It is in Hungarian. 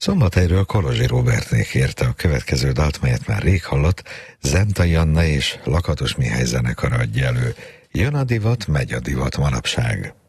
Szombathelyről Kolozsi Róbertné kérte a következő dalt, melyet már rég hallott, Zentai Anna és Lakatos Mihály zenekara adja elő. Jön a divat, megy a divat manapság.